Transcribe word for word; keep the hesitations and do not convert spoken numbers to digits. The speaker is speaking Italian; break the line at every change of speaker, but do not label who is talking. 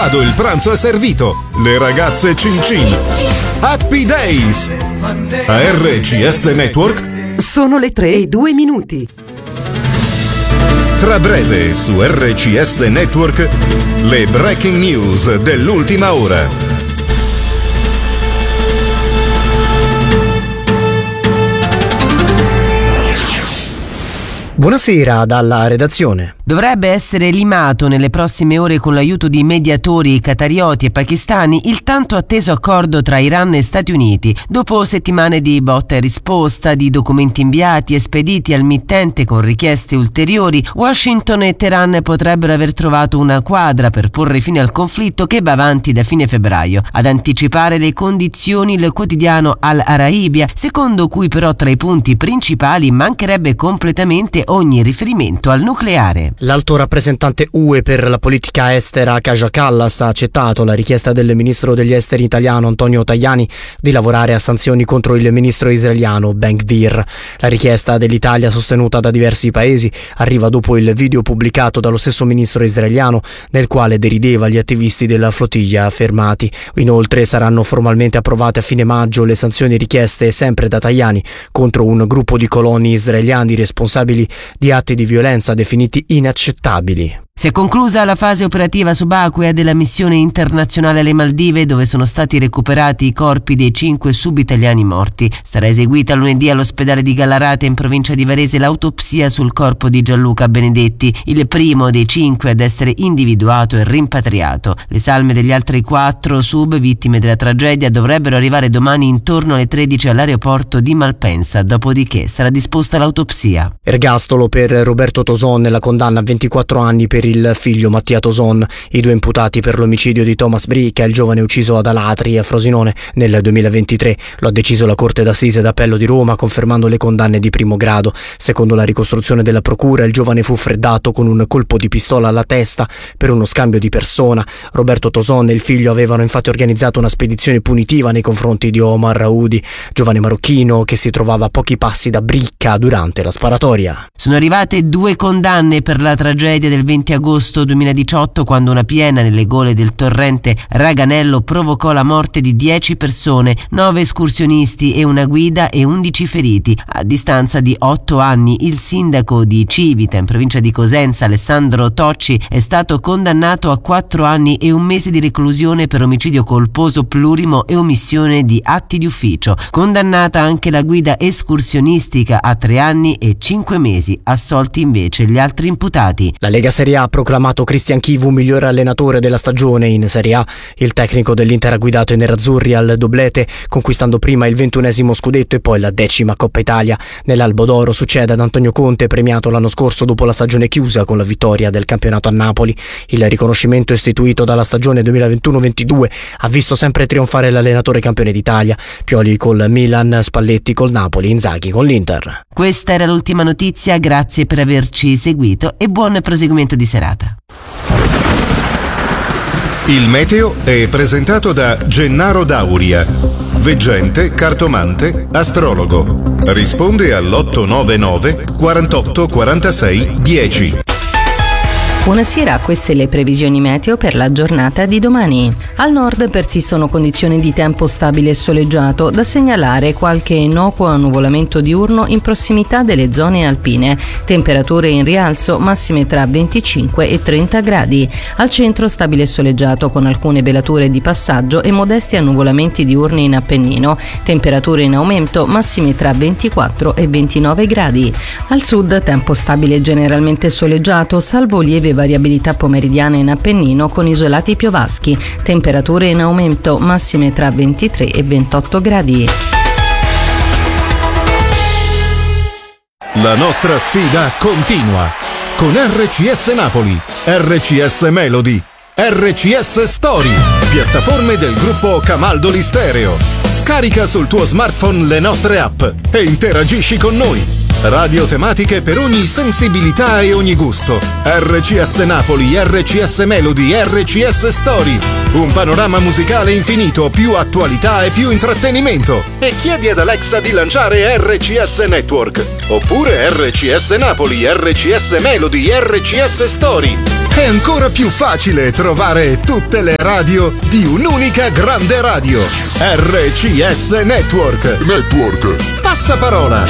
Corcovado il pranzo è servito. Le ragazze cin cin. Happy Days. A R C S Network
sono le tre e due minuti.
Tra breve su R C S Network le breaking news dell'ultima ora.
Buonasera dalla redazione.
Dovrebbe essere limato nelle prossime ore con l'aiuto di mediatori qatarioti e pakistani il tanto atteso accordo tra Iran e Stati Uniti. Dopo settimane di botta e risposta, di documenti inviati e spediti al mittente con richieste ulteriori, Washington e Teheran potrebbero aver trovato una quadra per porre fine al conflitto che va avanti da fine febbraio. Ad anticipare le condizioni il quotidiano Al Araibia, secondo cui però tra i punti principali mancherebbe completamente ogni riferimento al nucleare.
L'alto rappresentante U E per la politica estera Kaja Kallas ha accettato la richiesta del ministro degli esteri italiano Antonio Tajani di lavorare a sanzioni contro il ministro israeliano Ben Gvir. La richiesta dell'Italia, sostenuta da diversi paesi, arriva dopo il video pubblicato dallo stesso ministro israeliano nel quale derideva gli attivisti della flottiglia fermati. Inoltre saranno formalmente approvate a fine maggio le sanzioni richieste sempre da Tajani contro un gruppo di coloni israeliani responsabili di atti di violenza definiti inaccettabili.
Si è conclusa la fase operativa subacquea della missione internazionale alle Maldive, dove sono stati recuperati i corpi dei cinque subitaliani morti. Sarà eseguita lunedì all'ospedale di Gallarate in provincia di Varese l'autopsia sul corpo di Gianluca Benedetti, il primo dei cinque ad essere individuato e rimpatriato. Le salme degli altri quattro sub vittime della tragedia dovrebbero arrivare domani intorno alle tredici all'aeroporto di Malpensa, dopodiché sarà disposta l'autopsia.
Ergastolo per Roberto Toson e la condanna a ventiquattro anni per il figlio Mattia Toson. I due imputati per l'omicidio di Thomas Bricca, il giovane ucciso ad Alatri a Frosinone nel duemilaventitré. Lo ha deciso la Corte d'Assise d'Appello di Roma, confermando le condanne di primo grado. Secondo la ricostruzione della procura, il giovane fu freddato con un colpo di pistola alla testa per uno scambio di persona. Roberto Toson e il figlio avevano infatti organizzato una spedizione punitiva nei confronti di Omar Raoudi, giovane marocchino che si trovava a pochi passi da Bricca durante la sparatoria.
Sono arrivate due condanne per la tragedia del venti agosto duemiladiciotto, quando una piena nelle gole del torrente Raganello provocò la morte di dieci persone, nove escursionisti e una guida e undici feriti. A distanza di otto anni il sindaco di Civita in provincia di Cosenza, Alessandro Tocci, è stato condannato a quattro anni e un mese di reclusione per omicidio colposo plurimo e omissione di atti di ufficio. Condannata anche la guida escursionistica a tre anni e cinque mesi, assolti invece gli altri imputati.
La Lega Serie A ha proclamato Cristian Chivu miglior allenatore della stagione in Serie A. Il tecnico dell'Inter ha guidato i nerazzurri al doblete, conquistando prima il ventunesimo scudetto e poi la decima Coppa Italia. Nell'Albo d'Oro succede ad Antonio Conte, premiato l'anno scorso dopo la stagione chiusa con la vittoria del campionato a Napoli. Il riconoscimento istituito dalla stagione duemilaventuno ventidue ha visto sempre trionfare l'allenatore campione d'Italia. Pioli col Milan, Spalletti col Napoli, Inzaghi con l'Inter.
Questa era l'ultima notizia, grazie per averci seguito e buon proseguimento di serata.
Il meteo è presentato da Gennaro Dauria, veggente, cartomante, astrologo. Risponde all'otto nove nove quarantotto quarantasei dieci.
Buonasera, queste le previsioni meteo per la giornata di domani. Al nord persistono condizioni di tempo stabile e soleggiato, da segnalare qualche innocuo annuvolamento diurno in prossimità delle zone alpine. Temperature in rialzo, massime tra venticinque e trenta gradi. Al centro stabile e soleggiato con alcune velature di passaggio e modesti annuvolamenti diurni in Appennino. Temperature in aumento, massime tra ventiquattro e ventinove gradi. Al sud tempo stabile generalmente soleggiato, salvo lieve variabilità pomeridiana in Appennino con isolati piovaschi. Temperature in aumento, massime tra ventitré e ventotto gradi.
La nostra sfida continua con R C S Napoli, R C S Melody, R C S Story, piattaforme del gruppo Camaldoli Stereo. Scarica sul tuo smartphone le nostre app e interagisci con noi. Radio tematiche per ogni sensibilità e ogni gusto. R C S Napoli, R C S Melody, R C S Story. Un panorama musicale infinito, più attualità e più intrattenimento. E chiedi ad Alexa di lanciare R C S Network. Oppure R C S Napoli, R C S Melody, R C S Story. È ancora più facile trovare tutte le radio di un'unica grande radio. R C S Network.
Network.
Passaparola.